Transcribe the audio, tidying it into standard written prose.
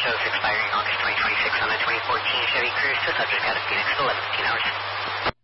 shows expiring August 2026 on a 2014 Chevy Cruze to subject out of Phoenix at 11:15 hours.